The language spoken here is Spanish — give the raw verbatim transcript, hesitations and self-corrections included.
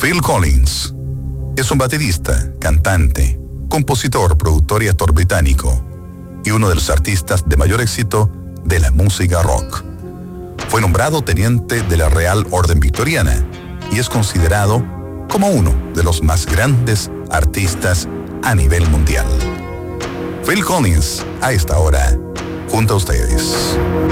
Phil Collins es un baterista, cantante, compositor, productor y actor británico y uno de los artistas de mayor éxito de la música rock. Fue nombrado teniente de la Real Orden Victoriana y es considerado como uno de los más grandes artistas a nivel mundial. Phil Collins, a esta hora, junto a ustedes.